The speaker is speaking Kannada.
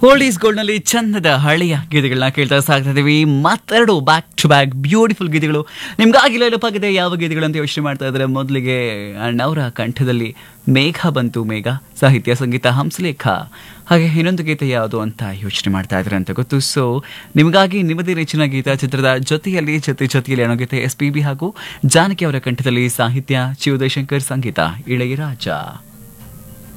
ಓಲ್ಡ್ ಈಸ್ ಗೋಲ್ಡ್ ನಲ್ಲಿ ಚಂದದ ಹಳೆಯ ಗೀತೆಗಳನ್ನ ಕೇಳ್ತಾ ಸಾಗ್ತಾ ಇದೀವಿ. ಮತ್ತೆರಡು ಬ್ಯಾಕ್ ಟು ಬ್ಯಾಕ್ ಬ್ಯೂಟಿಫುಲ್ ಗೀತೆಗಳು ನಿಮ್ಗಾಗಿ ನೆನಪಾಗಿದೆ. ಯಾವ ಗೀತೆಗಳು ಅಂತ ಯೋಚನೆ ಮಾಡ್ತಾ ಇದ್ರೆ ಮೊದಲಿಗೆ ಅವರ ಕಂಠದಲ್ಲಿ ಮೇಘ ಬಂತು, ಮೇಘ ಸಾಹಿತ್ಯ ಸಂಗೀತ ಹಂಸಲೇಖ. ಹಾಗೆ ಇನ್ನೊಂದು ಗೀತೆ ಯಾವುದು ಅಂತ ಯೋಚನೆ ಮಾಡ್ತಾ ಇದ್ರೆ ಅಂತ ಗೊತ್ತು. ಸೊ ನಿಮಗಾಗಿ ನಿಮ್ಮದೇ ನೆಚ್ಚಿನ ಗೀತ ಚಿತ್ರದ ಜೊತೆಯಲ್ಲಿ ಅನ್ನೋ ಗೀತೆ SPB ಹಾಗೂ ಜಾನಕಿ ಅವರ ಕಂಠದಲ್ಲಿ ಸಾಹಿತ್ಯ ಚಿ ಉದಯಶಂಕರ್ ಸಂಗೀತ ಇಳೆಯರಾಜ.